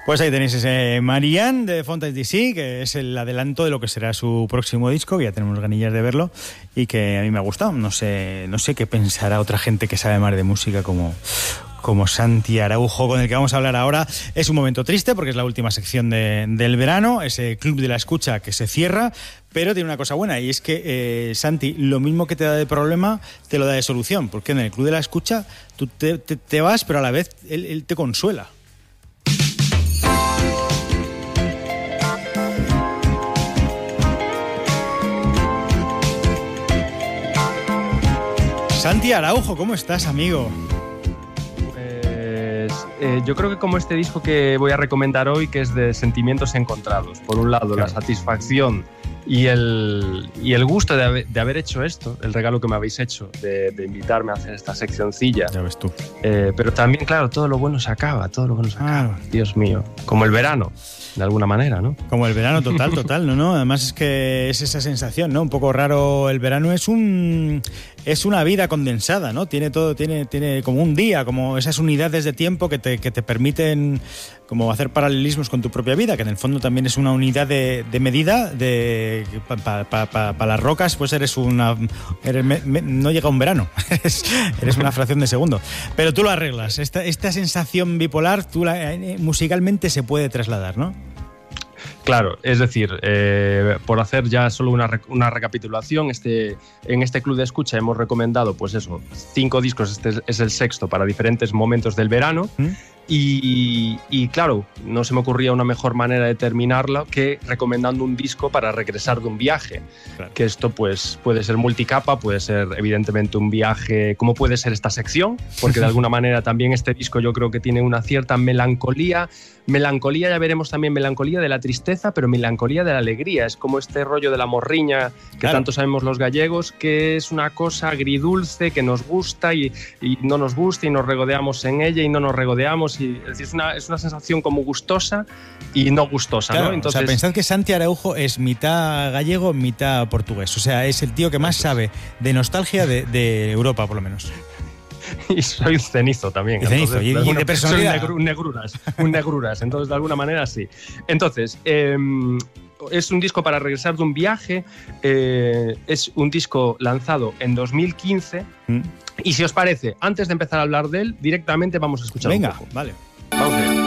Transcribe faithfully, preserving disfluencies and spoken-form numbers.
Pues ahí tenéis ese Marianne de Fontaines D C, que es el adelanto de lo que será su próximo disco, que ya tenemos ganillas de verlo y que a mí me ha gustado. No sé, no sé qué pensará otra gente que sabe más de música como, como Santi Araujo, con el que vamos a hablar ahora. Es un momento triste porque es la última sección de, del verano, ese club de la escucha que se cierra, pero tiene una cosa buena y es que, eh, Santi, lo mismo que te da de problema, te lo da de solución, porque en el club de la escucha tú te, te, te vas, pero a la vez él, él te consuela. Santi Araujo, ¿cómo estás, amigo? Pues eh, yo creo que como este disco que voy a recomendar hoy, que es de sentimientos encontrados. Por un lado, claro, la satisfacción y el, y el gusto de haber, de haber hecho esto, el regalo que me habéis hecho, de, de invitarme a hacer esta seccioncilla. Ya ves tú. Eh, pero también, claro, todo lo bueno se acaba, todo lo bueno se acaba. Ah. Dios mío, como el verano. De alguna manera, ¿no? Como el verano, total, total, ¿no? ¿no? Además es que es esa sensación, ¿no? Un poco raro. El verano es un es una vida condensada, ¿no? Tiene todo, tiene, tiene como un día, como esas unidades de tiempo que te, que te permiten como hacer paralelismos con tu propia vida, que en el fondo también es una unidad de, de medida de para pa, pa, pa las rocas, pues eres una eres, me, me, no llega un verano, eres una fracción de segundo. Pero tú lo arreglas. Esta, esta sensación bipolar, tú la, eh, musicalmente se puede trasladar, ¿no? Claro, es decir, eh, por hacer ya solo una, una recapitulación, este, en este club de escucha hemos recomendado, pues eso, cinco discos, este es, es el sexto para diferentes momentos del verano. ¿Mm? Y, y claro, no se me ocurría una mejor manera de terminarlo que recomendando un disco para regresar de un viaje. Claro. Que esto pues puede ser multicapa, puede ser evidentemente un viaje, como puede ser esta sección, porque de alguna manera también este disco yo creo que tiene una cierta melancolía. Melancolía, ya veremos también, melancolía de la tristeza, pero melancolía de la alegría. Es como este rollo de la morriña que claro, tanto sabemos los gallegos, que es una cosa agridulce que nos gusta y, y no nos gusta y nos regodeamos en ella y no nos regodeamos. Y, es decir, es una, es una sensación como gustosa y no gustosa, claro, ¿no? Entonces, o sea, pensad que Santi Araujo es mitad gallego, mitad portugués. O sea, es el tío que más sabe de nostalgia de, de Europa, por lo menos. Y soy un cenizo también. Y cenizo, entonces, y, de, alguna, y de personalidad. Soy un, negru, un negruras, un negruras, entonces de alguna manera sí. Entonces, eh, es un disco para regresar de un viaje, eh, es un disco lanzado en dos mil quince, ¿Mm? Y si os parece, antes de empezar a hablar de él, directamente vamos a escuchar. Venga, un poco. Vale. Vamos a ver.